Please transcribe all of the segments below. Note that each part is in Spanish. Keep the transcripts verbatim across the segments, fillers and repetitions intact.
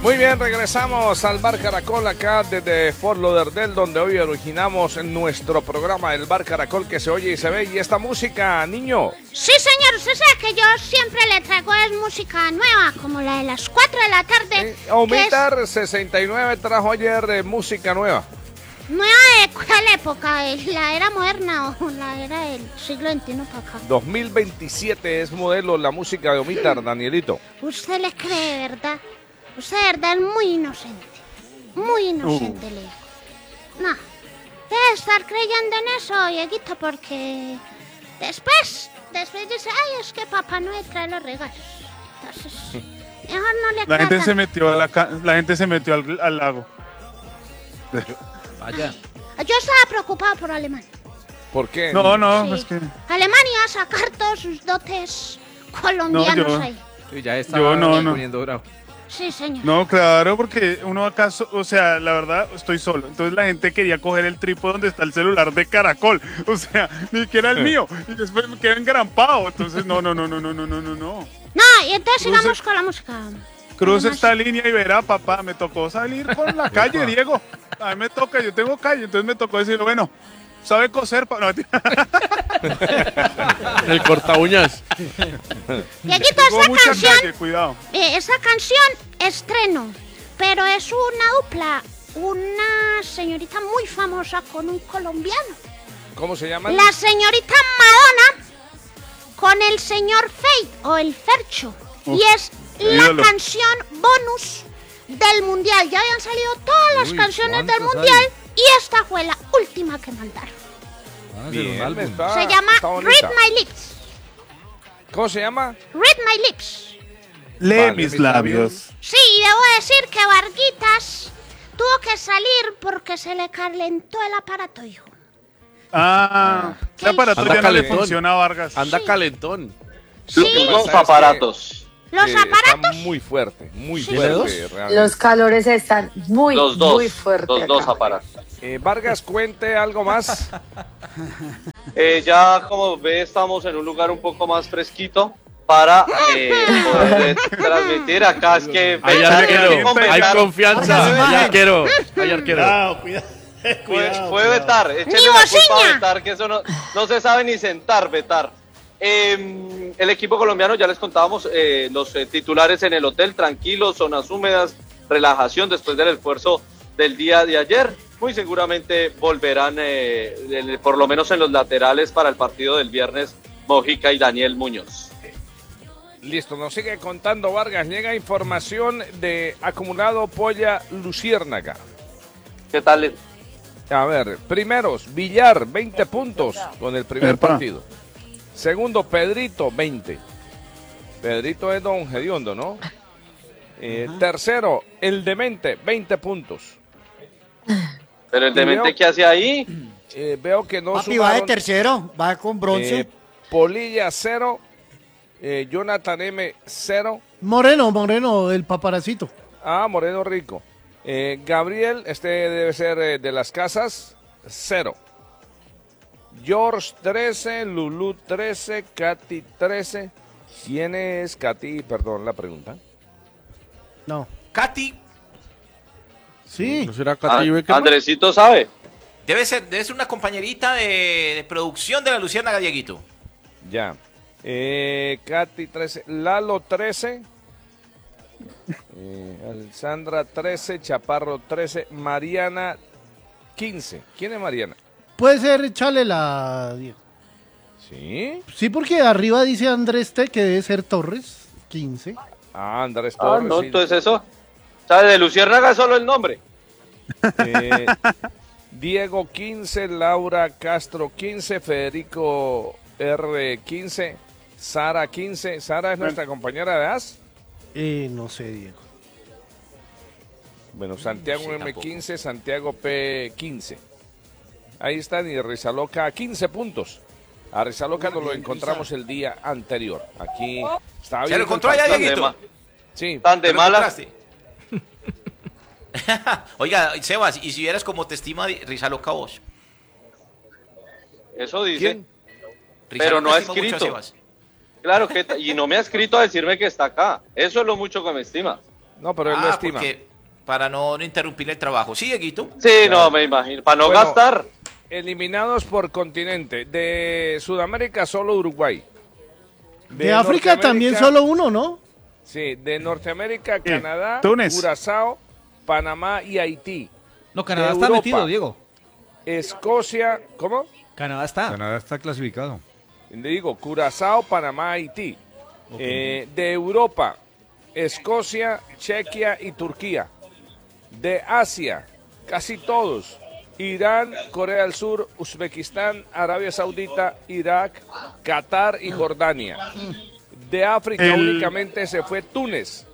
Muy bien, regresamos al Bar Caracol acá desde Fort Lauderdale, donde hoy originamos nuestro programa, el Bar Caracol, que se oye y se ve. ¿Y esta música, niño? Sí, señor, usted sabe que yo siempre le traigo es música nueva, como la de las cuatro de la tarde. Eh, Omitar es... sesenta y nueve trajo ayer eh, música nueva. ¿Nueva de cuál época? ¿La era moderna o la era del siglo veintiuno para acá? dos mil veintisiete es modelo la música de Omitar, Danielito. ¿Usted le cree, verdad? Usted de verdad es muy inocente, muy inocente, uh. le digo. No, debe estar creyendo en eso, Dieguito, porque después, después dice, ay, es que Papá Noel trae los regalos. Entonces, mejor no le La gente se metió a la, ca- la gente se metió al, al lago. Vaya. Yo estaba preocupado por Alemania. ¿Por qué? No, no, sí. es que... Alemania va a sacar todos sus dotes colombianos no, yo, ahí. Sí, ya está yo no, no. poniendo bravo. Sí, señor. No, claro, porque uno acaso, o sea, la verdad, estoy solo. Entonces la gente quería coger el trípode donde está el celular de Caracol. O sea, ni siquiera el mío. Y después me quedé engrampado. Entonces, no, no, no, no, no, no, no, no. No, y entonces Cruce, sigamos con la música. Cruce esta línea y verá, papá, me tocó salir por la calle, Diego. A mí me toca, yo tengo calle, entonces me tocó decir, bueno, ¿sabe coser? No, el corta uñas. Dieguito, esta canción, calle, cuidado. Eh, esta canción estreno, pero es una dupla, una señorita muy famosa con un colombiano. ¿Cómo se llama? La señorita Madonna con el señor Fate o el Fercho. Uf, y es la ídolo. Canción bonus del mundial. Ya habían salido todas las Uy, canciones del mundial hay? Y esta fue la última que mandaron. Ah, Bien, está, se llama Read My Lips. ¿Cómo se llama? Read My Lips. Lee vale, mis labios. labios. Sí, y debo decir que Varguitas tuvo que salir porque se le calentó el aparato, hijo. Ah, el aparato ya no le funciona a Vargas. Anda sí. calentón. Sí. Los aparatos. Los eh, aparatos. Está muy fuerte, muy sí. fuerte. Los calores están muy, los dos, muy fuertes. Los dos aparatos. Eh, Vargas, cuente algo más. eh, ya como ve, estamos en un lugar un poco más fresquito para eh, poder transmitir. Acá es que... Hay arquero, hay confianza. Hay arquero, hay arquero. Cuidado, cuidado. Puede, puede vetar, échale la culpa a vetar, que eso no, no se sabe ni sentar, vetar. Eh, el equipo colombiano, ya les contábamos, eh, los eh, titulares en el hotel, tranquilos, zonas húmedas, relajación después del esfuerzo del día de ayer. Muy seguramente volverán, eh, el, por lo menos en los laterales, para el partido del viernes, Mojica y Daniel Muñoz. Listo, nos sigue contando Vargas. Llega información de acumulado Polla Luciérnaga. ¿Qué tal? A ver, primeros, Villar, veinte puntos con el primer Epa. partido. Segundo, Pedrito, veinte. Pedrito es don Gediondo, ¿no? Eh, tercero, el Demente, veinte puntos. ¿Pero el Demente veo, qué hace ahí? Eh, veo que no Papi sumaron, va de tercero, va con bronce. Eh, Polilla, cero. Eh, Jonathan M, cero. Moreno, Moreno, el paparacito. Ah, Moreno Rico. Eh, Gabriel, este debe ser eh, de las casas, cero. George, trece. Lulú, trece. Katy, trece. ¿Quién es Katy? Perdón la pregunta. No. Katy. Sí. ¿No será Katy And- Andresito sabe. Debe ser, debe ser una compañerita de, de producción de la Luciana Galleguito. Ya. Eh, Katy, trece. Lalo, trece. Eh, Alexandra, trece. Chaparro, trece. Mariana, quince. ¿Quién es Mariana? Puede ser Chale la... ¿Sí? Sí, porque arriba dice Andrés T, que debe ser Torres, quince. Ah, Andrés Torres. Ah, no, sí. entonces eso. ¿Sabes? De Luciérnaga solo el nombre. Eh, Diego, quince. Laura Castro, quince. Federico R, quince. Sara, quince. ¿Sara es nuestra compañera de A S? Eh, no sé, Diego. Bueno, Santiago no sé, M, quince. Santiago P, quince. Ahí están, y Rizaloca, quince puntos. A Rizaloca nos lo encontramos el día anterior. Aquí estaba bien. ¿Se lo encontró allá, Dieguito? Sí. Tan de mala. Oiga, Sebas, ¿y si vieras como te estima Rizaloca vos? Eso dice. ¿Quién? Pero no ha escrito. Claro que, y no me ha escrito a decirme que está acá. Eso es lo mucho que me estima. No, pero él Ah, lo estima. porque para no, no interrumpir el trabajo. Sí, Dieguito. Sí, no, me imagino. Para no Bueno, gastar. Eliminados por continente. De Sudamérica solo Uruguay. De África también Norteamérica- solo uno, ¿no? Sí, de Norteamérica, ¿Qué? Canadá, Túnez. Curazao, Panamá y Haití. No, Canadá De está Europa. metido, Diego. Escocia, ¿cómo? Canadá está. Canadá está clasificado. Le digo, Curazao, Panamá, Haití. Eh, de Europa, Escocia, Chequia y Turquía. De Asia, casi todos. Irán, Corea del Sur, Uzbekistán, Arabia Saudita, Irak, Qatar y Jordania. De África El- únicamente se fue Túnez.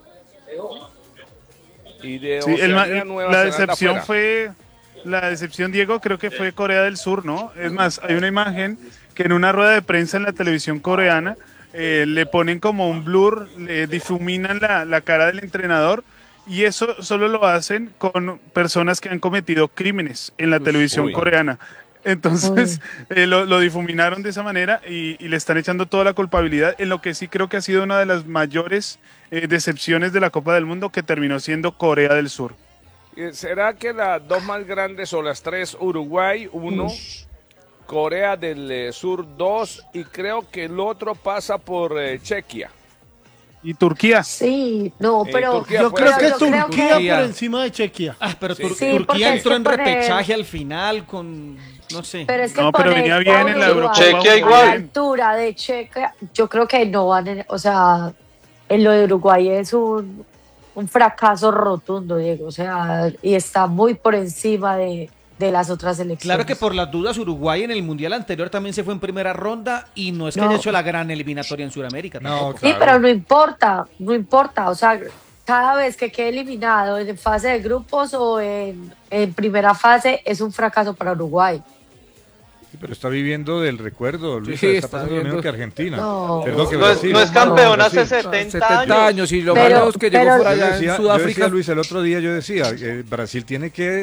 Y de Sí, el ma- Oceanía, Nueva la Zelanda decepción fuera. fue, la decepción, Diego, creo que fue Corea del Sur, ¿no? Es más, hay una imagen que en una rueda de prensa en la televisión coreana eh, le ponen como un blur, le difuminan la, la cara del entrenador y eso solo lo hacen con personas que han cometido crímenes en la televisión uy. coreana. Entonces eh, lo, lo difuminaron de esa manera y, y le están echando toda la culpabilidad en lo que sí creo que ha sido una de las mayores eh, decepciones de la Copa del Mundo, que terminó siendo Corea del Sur. Eh, ¿Será que las dos más grandes o las tres, Uruguay, uno, Corea del eh, Sur, dos, y creo que el otro pasa por eh, Chequia? Y Turquía. Sí, no, Eh, pero Turquía Yo fue- creo que yo creo Turquía que- por encima de Chequia. Ah, pero Sí. Tur- Sí, porque Turquía es entró que en poner- repechaje al final con, no sé. Pero es que No, pero poner venía a bien en la Uruguay Eurocopa. Chequia a igual. la altura de Chequia, yo creo que no van, en- o sea, en lo de Uruguay es un, un fracaso rotundo, Diego, o sea, y está muy por encima de, de las otras selecciones. Claro que por las dudas Uruguay en el Mundial anterior también se fue en primera ronda y no es que No. haya hecho la gran eliminatoria en Sudamérica. No, tampoco. Sí, claro. pero no importa, no importa, o sea, cada vez que quede eliminado en fase de grupos o en, en primera fase es un fracaso para Uruguay. Sí, pero está viviendo del recuerdo, Luis. Sí, está, está pasando lo mismo viendo- que Argentina. No. Perdón, que No es, Brasil. no es campeón hace Brasil. setenta, setenta años. años y lo Pero- malo es que llegó pero- por Yo allá decía, en yo Sudáfrica. decía, Luis, el otro día yo decía, eh, Brasil tiene que